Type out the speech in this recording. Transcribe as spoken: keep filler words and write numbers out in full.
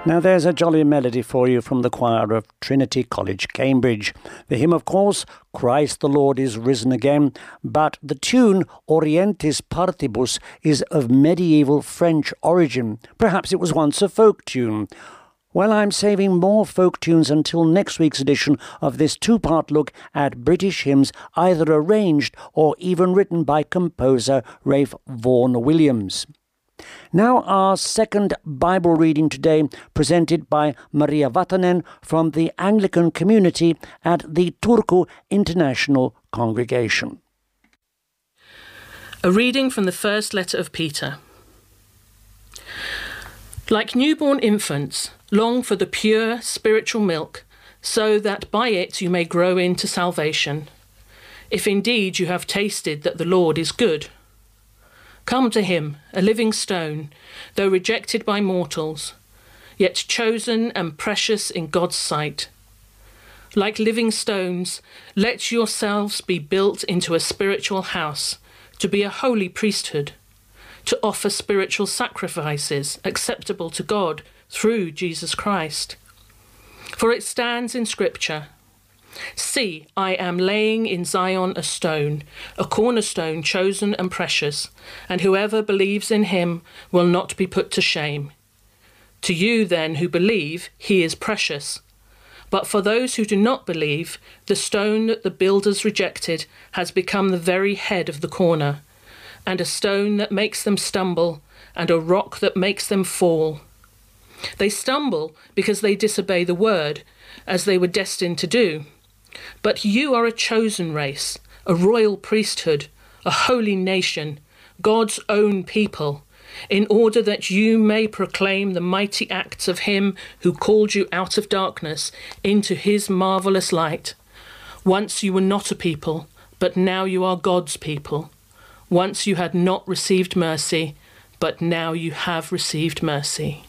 Now there's a jolly melody for you from the choir of Trinity College, Cambridge. The hymn, of course, Christ the Lord is risen again, but the tune Orientis Partibus is of medieval French origin. Perhaps it was once a folk tune. Well, I'm saving more folk tunes until next week's edition of this two-part look at British hymns either arranged or even written by composer Ralph Vaughan Williams. Now our second Bible reading today, presented by Maria Vatanen from the Anglican community at the Turku International Congregation. A reading from the first letter of Peter. Like newborn infants, long for the pure spiritual milk, so that by it you may grow into salvation, if indeed you have tasted that the Lord is good. Come to him, a living stone, though rejected by mortals, yet chosen and precious in God's sight. Like living stones, let yourselves be built into a spiritual house, to be a holy priesthood, to offer spiritual sacrifices acceptable to God through Jesus Christ. For it stands in Scripture, "See, I am laying in Zion a stone, a cornerstone chosen and precious, and whoever believes in him will not be put to shame. To you then who believe, he is precious. But for those who do not believe, the stone that the builders rejected has become the very head of the corner, and a stone that makes them stumble, and a rock that makes them fall. They stumble because they disobey the word, as they were destined to do. But you are a chosen race, a royal priesthood, a holy nation, God's own people, in order that you may proclaim the mighty acts of him who called you out of darkness into his marvellous light. Once you were not a people, but now you are God's people. Once you had not received mercy, but now you have received mercy."